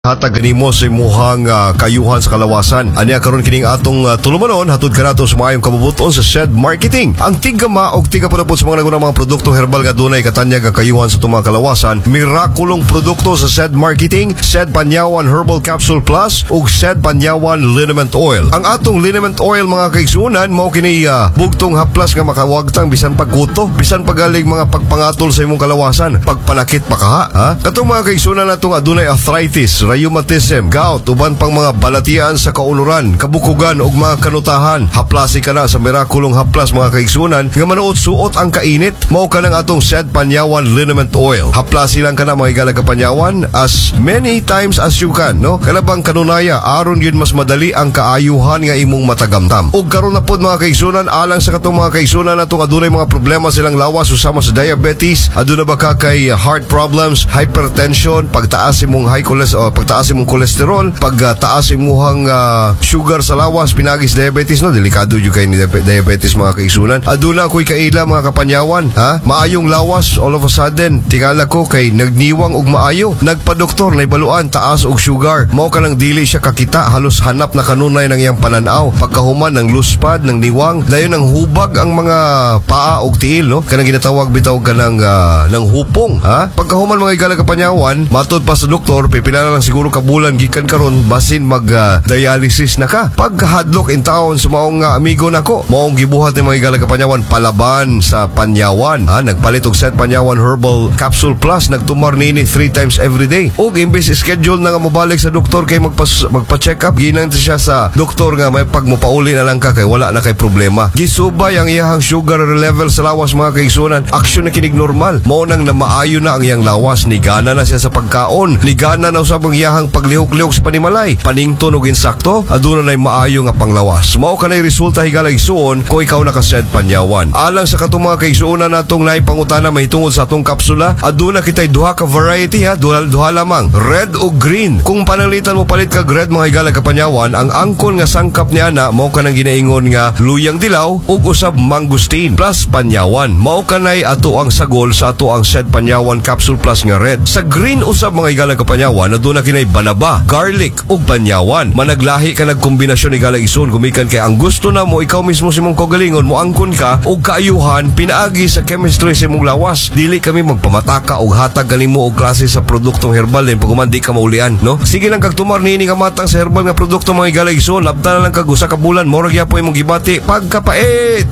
Hatag kanimo sa imuhang kayuhan sa kalawasan. Anya karon kining atong tulumanon hatod kanato sa maayong kabubuton sa Shed Marketing. Ang tigama og tiga po sa mga nagunang mga produkto herbal nga dunay katanyag nga kayuhan sa tumang kalawasan. Mirakulong produkto sa Shed Marketing, Shed Panyawan Herbal Capsule Plus ug Shed Panyawan Liniment Oil. Ang atong Liniment Oil mga kaigsunan mao kini bugtong haplas nga makawagtang bisan pagkuto, bisan pagaling mga pagpangatol sa imong kalawasan, pagpanakit pakaha. Katong mga kaigsunan natong adunay arthritis, rheumatism, gout, uban pang mga balatian sa kauluran, kabukugan ug mga kanutahan. Haplasi ka na sa mirakulong haplas mga kaigsunan nga manuot suot ang kainit. Mao ka ng atong Shed Panyawan Liniment Oil. Haplasi lang ka na mga igalang kapanyawan as many times as you can, no? Kalabang kanunaya aron yun mas madali ang kaayuhan nga imong matagamtam. Ug karon na pod mga kaigsunan alang sa katong mga kaigsunan natong adunay mga problema silang lawas usama sa diabetes, aduna ba ka kay heart problems, hypertension, pagtaas imong high cholesterol, pagtaas imong kolesterol, pagtaas imuhang sugar sa lawas, pinagis diabetes, no? Delikado yung kay ni diabetes mga kaigsunan. Aduna ko'y kaila mga kapanyawan, maayong lawas, all of a sudden, tingala ko kay nagniwang og maayo. Nagpa-doktor, naibaluan, taas og sugar. Mao ka nang dili siya kakita, halos hanap na kanunay ng iyang pananaw. Pagkahuman ng luspad, ng niwang, dayon ng hubag ang mga paa og tiil, no? Kanang ginatawag bitaw ka ng hupong, Pagkahuman mga igala kapanyawan, matod pa sa doktor, pipila lang siguro kabulan gikan karon basin mag-dialysis na ka. Pagkahadlok in taon sa maong amigo nako, maong gibuhat ni mga igala kapanyawan palaban sa panyawan. Nagpalit og Shed Panyawan Herbal Capsule Plus, nagtumar nini 3 times every day. Og imbes schedule na nga mobalik sa doktor kay magpa-check up, ginang siya sa doktor nga may pagmupauli na lang ka kay wala na kay problema. Gisubay ang iyang sugar level sa lawas mga kaigsunan. Aksyon na kinig normal. Mao nang na maayo na ang iyang lawas, nigana na siya sa pagkaon, nigana na usab ang iyang paglihok-lihok sa panimalay, panington og insakto, aduna nay maayo nga panglawas. Mao kanay resulta higala igsuon kung ikaw naka-Shed Panyawan. Alang sa katong mga kaigsuonan natong naipangutana mahitungod sa atong kapsula, aduna kitay duha ka variety duha lamang, red o green. Kung panalitan mo palit kag red mga higala kapanyawan, ang angkon nga sangkap niya na mao kanang ginaingon nga luyang dilaw ug usab mangustin plus panyawan. Mao kanay ato ang sagol sa ato ang Shed Panyawan Capsule Plus nga red. Sa green usab mga higala kapanyawan aduna kinay banaba, garlic ug panyawan. Managlahi ka nagkombinasyon ni galang ison gumikan kay ang gusto na mo ikaw mismo si mong kagalingon mo angkon ka og kaayuhan pinaagi sa chemistry sa imong lawas. Dili kami magpamataka og hatag kanimo og klase sa produktong herbal din pag di ka maulian, no? Sige lang kag tumar niini nga matang sa herbal nga produkto mga galang ison, labtan na lang kag usa ka bulan mo ra gyapon imong gibati pagkapait.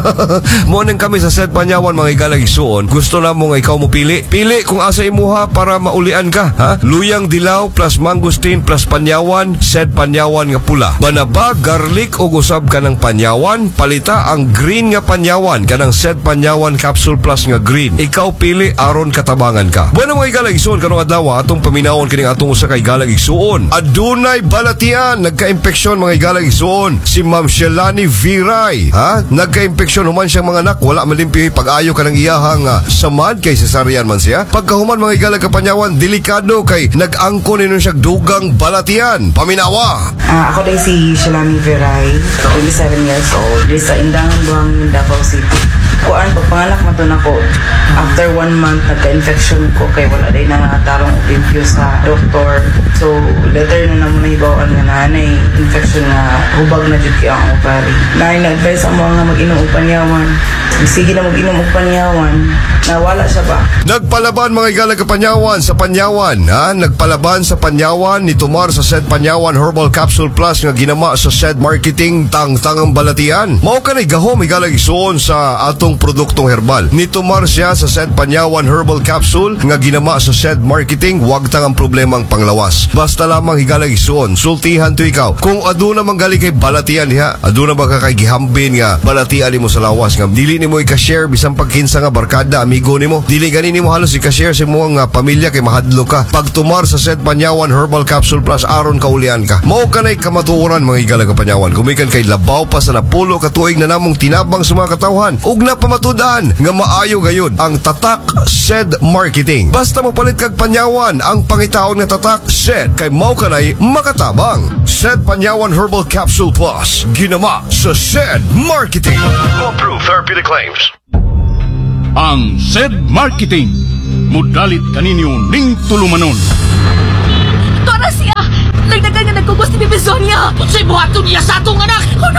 Mo nang kami sa Shed Panyawan mga galang ison. Gusto na mo nga ikaw mo pili kung asa imuha para maulian ka, luyang dilaw plus mangustin plus panyawan, Shed Panyawan nga pula. Banaba, garlic o usab ka ng panyawan, palita ang green nga panyawan kanang Shed Panyawan Capsule Plus nga green. Ikaw pili aron katabangan ka. Bueno mga igalang igsuon karong adlaw atong paminawon kining atong usa ka igalang igsuon. Adunay balatian, nagka-impeksyon mga igalang igsuon. Si Ma'am Shelani Viray, nagka-impeksyon human siyang mga anak, wala malimpyo pag-ayo ka ng iyahang samad kay cesarean man siya. Pagkahuman mga igalang kapanyawan, delikado kay nag-angkon nino siya dugang balatian. Paminawa! Ako din si Shelani Viray, 27 years old. Di sa Indangan Buhang, Davao City. Kuan, pagpanganak matun ako. After 1 month, nagka-infection ko kay wala din na tarong review sa doktor. So, later na naman nahibawaan nga nanay infection na hubag na dyan ang ovary. Na-advise ang mga mag-inom og panyawan. Sige na mag-inom og panyawan. Nawala siya ba? Nagpalaban mga igalang kapanyawan sa panyawan. Nagpalaban sa panyawan ni Tumar sa Shed Panyawan Herbal Capsule Plus nga ginama sa Shed Marketing tangtangang balatian. Mao kanay gahom igalang isuon sa atong produktong herbal. Ni Tumar siya sa Shed Panyawan Herbal Capsule nga ginama sa Shed Marketing, wag tang ang problemang panglawas. Basta lamang higalang isuon, sultihan to ikaw. Kung aduna manggali kay balatian diha, aduna ba ka kay gihambin nga balatian nimo sa lawas nga dili nimo i-share bisan pagkinsa nga barkada amigo nimo. Dili gani nimo halos i-share sa imong pamilya kay mahadlo ka. Pag tumar sa Shed Panyawan Herbal Capsule Plus aron kaulian ka. Mao kanay kamatuoran mga higalang kapanyawan. Gumikan kay labaw pa sa napulo ka tuig na namong tinabang sa mga katawhan ug napamatudan nga maayo gayud ang tatak Shed Marketing. Basta mapalit kag panyawan ang pangitaon nga tatak Shed kay mao kanay makatabang. Shed Panyawan Herbal Capsule Plus ginama sa Shed Marketing. Approved therapeutic claims. Ang Shed Marketing, mudalit kaninyo ning tulumanon. doktora siya. Nagdagan nga nagkugos ni Bibi Sonia. Unsay buhaton niya sa atong anak? Kung